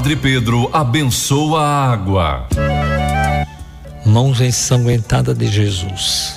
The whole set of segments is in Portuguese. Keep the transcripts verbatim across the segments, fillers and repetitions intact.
Padre Pedro abençoa a água. Mãos ensanguentadas de Jesus.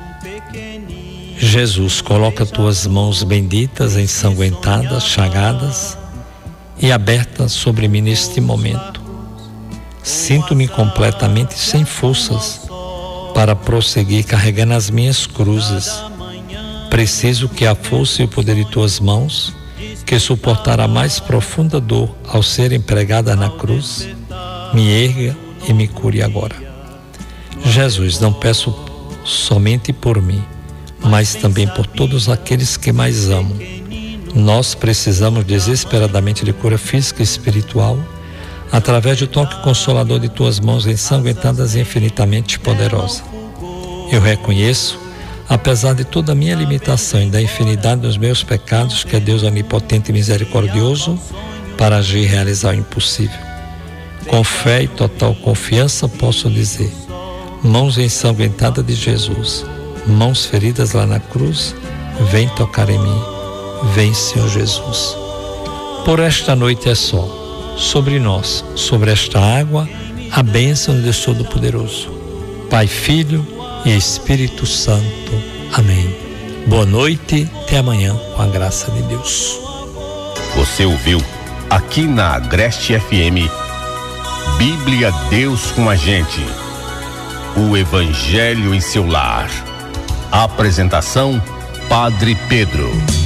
Jesus, coloca tuas mãos benditas, ensanguentadas, chagadas e abertas sobre mim neste momento. Sinto-me completamente sem forças para prosseguir carregando as minhas cruzes. Preciso que a força e o poder de tuas mãos, que suportará a mais profunda dor ao ser empregada na cruz, me erga e me cure agora. Jesus, não peço somente por mim, mas também por todos aqueles que mais amo. Nós precisamos desesperadamente de cura física e espiritual, através do toque consolador de tuas mãos ensanguentadas e infinitamente poderosa. Eu reconheço, apesar de toda a minha limitação e da infinidade dos meus pecados, que é Deus onipotente e misericordioso para agir e realizar o impossível. Com fé e total confiança posso dizer: mãos ensanguentadas de Jesus, mãos feridas lá na cruz, vem tocar em mim, vem, Senhor Jesus. Por esta noite é só, sobre nós, sobre esta água, a bênção de Deus Todo-Poderoso, Pai, Filho e Espírito Santo. Amém. Boa noite, até amanhã, com a graça de Deus. Você ouviu aqui na Agreste F M, Bíblia Deus com a gente, o Evangelho em seu lar. Apresentação: Padre Pedro.